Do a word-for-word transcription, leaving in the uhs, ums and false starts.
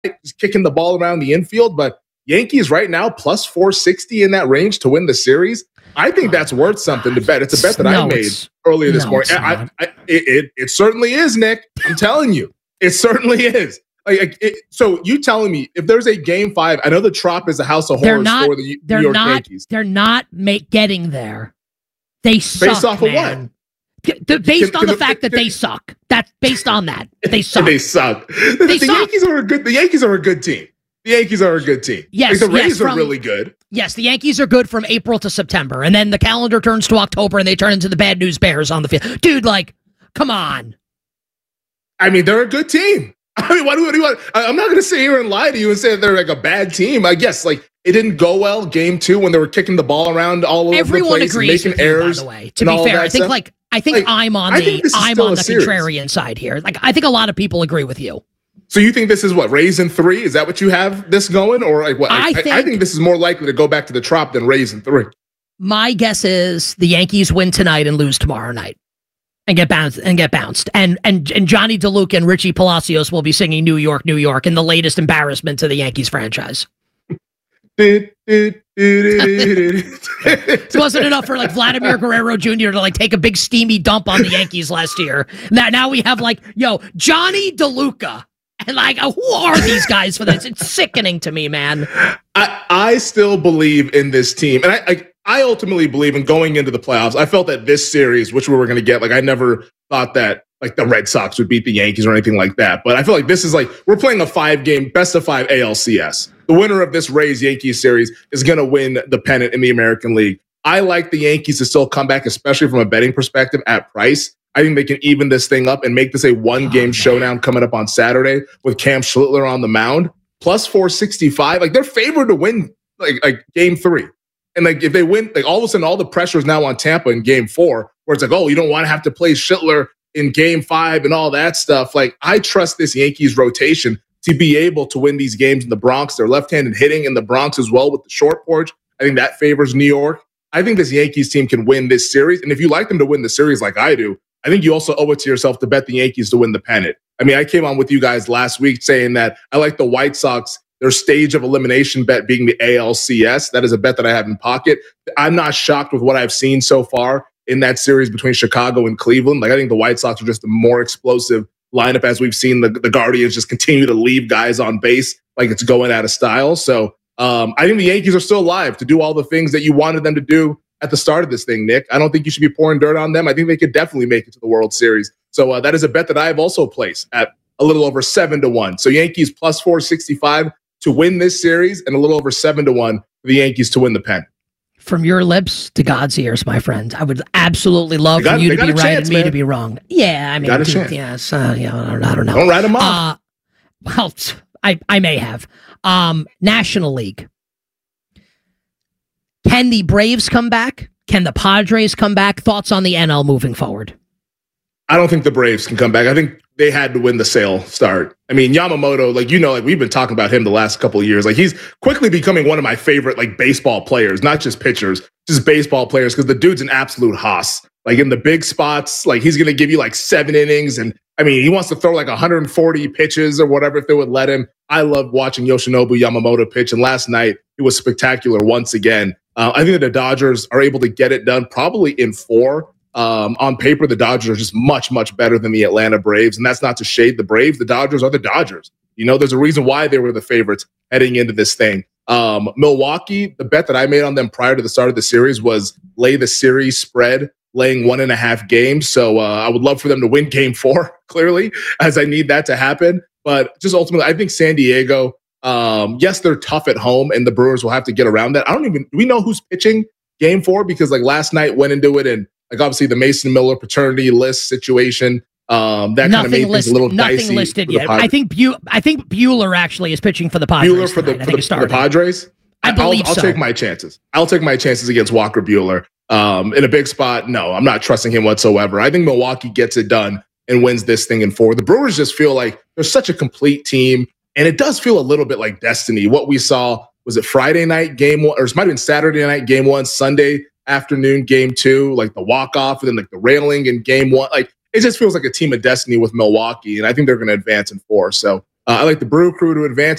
just kicking the ball around the infield, but Yankees right now plus four sixty in that range to win the series. I think that's worth something to bet. It's a bet that no, I made earlier this no, morning. I, I, I, it, it, it certainly is, Nick. I'm telling you, it certainly is. Like, it, so you telling me if there's a game five, I know the Trop is a house of horrors not, for the they're New York not, Yankees. They're not make, getting there. They suck, Based off man. of what? The, based Can- on can the fact the- that they suck. That's based on that. They suck. They suck. The, They the suck. Yankees are a good. The Yankees are a good team. The Yankees are a good team. Yes, like the Rays yes, from- are really good. Yes, the Yankees are good from April to September, and then the calendar turns to October, and they turn into the Bad News Bears on the field. Dude, like, come on. I mean, they're a good team. I mean, what do, what do you want? I, I'm not going to sit here and lie to you and say that they're like a bad team. I guess like it didn't go well game two when they were kicking the ball around all over Everyone the place agrees and making with you, errors. by the way. To and be all fair, that I think stuff. like I think Like, I'm on I the think this is I'm still on a the series. contrarian side here. Like I think a lot of people agree with you. So you think this is what, Rays in three? Is that what you have this going, or like what? I I, think- I, I think this is more likely to go back to the Trop than Rays in three. My guess is the Yankees win tonight and lose tomorrow night. And get bounced and get bounced. And and and Johnny DeLuca and Richie Palacios will be singing New York, New York in the latest embarrassment to the Yankees franchise. It wasn't enough for like Vladimir Guerrero Junior to like take a big steamy dump on the Yankees last year. Now now we have like, yo, Johnny DeLuca. And like, who are these guys for this? It's sickening to me, man. I, I still believe in this team. And I, I I ultimately believe in going into the playoffs. I felt that this series, which we were going to get, like I never thought that like the Red Sox would beat the Yankees or anything like that. But I feel like this is like, we're playing a five game, best of five A L C S. The winner of this Rays Yankees series is going to win the pennant in the American League. I like the Yankees to still come back, especially from a betting perspective at price. I think they can even this thing up and make this a one game oh, showdown coming up on Saturday with Cam Schlittler on the mound. Plus four sixty-five. Like they're favored to win like, like game three. And like if they win, like all of a sudden all the pressure is now on Tampa in game four, where it's like, oh, you don't want to have to play Schlittler in game five and all that stuff. Like I trust this Yankees rotation to be able to win these games in the Bronx. They're left-handed hitting in the Bronx as well with the short porch. I think that favors New York. I think this Yankees team can win this series. And if you like them to win the series like I do, I think you also owe it to yourself to bet the Yankees to win the pennant. I mean, I came on with you guys last week saying that I like the White Sox, their stage of elimination bet being the A L C S. That is a bet that I have in pocket. I'm not shocked with what I've seen so far in that series between Chicago and Cleveland. Like I think the White Sox are just a more explosive lineup as we've seen the, the Guardians just continue to leave guys on base like it's going out of style. So um, I think the Yankees are still alive to do all the things that you wanted them to do at the start of this thing, Nick. I don't think you should be pouring dirt on them. I think they could definitely make it to the World Series. So uh, that is a bet that I have also placed at a little over seven to one. So Yankees plus four sixty-five to win this series and a little over seven to one for the Yankees to win the pen. From your lips to God's ears, my friend. I would absolutely love got, for you to be right chance, and me man. to be wrong. Yeah, I mean, got a dude, chance. yes, uh, yeah, I don't, I don't know. Don't write them off. Uh, well, I, I may have. Um, National League. Can the Braves come back? Can the Padres come back? Thoughts on the N L moving forward? I don't think the Braves can come back. I think they had to win the sale start. I mean, Yamamoto, like, you know, like we've been talking about him the last couple of years. Like he's quickly becoming one of my favorite, like baseball players, not just pitchers, just baseball players. Cause the dude's an absolute hoss, like in the big spots, like he's going to give you like seven innings. And I mean, he wants to throw like one hundred forty pitches or whatever, if they would let him. I love watching Yoshinobu Yamamoto pitch. And last night it was spectacular once again. Uh, I think that the Dodgers are able to get it done probably in four. Um, on paper, the Dodgers are just much, much better than the Atlanta Braves. And that's not to shade the Braves. The Dodgers are the Dodgers. You know, there's a reason why they were the favorites heading into this thing. Um, Milwaukee, the bet that I made on them prior to the start of the series was lay the series spread, laying one and a half games. So uh, I would love for them to win game four, clearly, as I need that to happen. But just ultimately, I think San Diego, um, yes, they're tough at home, and the Brewers will have to get around that. I don't even, do we know who's pitching game four? Because like last night went into it and like obviously the Mason Miller paternity list situation, um, that kind of made list, things a little nothing dicey. listed yet. I think Bu- I think Bueller actually is pitching for the Padres. Bueller for the, tonight. for, the, for the Padres. I believe I'll, I'll so. take my chances. I'll take my chances against Walker Bueller um, in a big spot. No, I'm not trusting him whatsoever. I think Milwaukee gets it done and wins this thing in four. The Brewers just feel like they're such a complete team, and it does feel a little bit like destiny. What we saw was it Friday night game one, or it might have been Saturday night game one, Sunday afternoon game two, like the walk-off and then like the railing in game one. Like it just feels like a team of destiny with Milwaukee, and I think they're going to advance in four. So Uh, I like the Brew Crew to advance.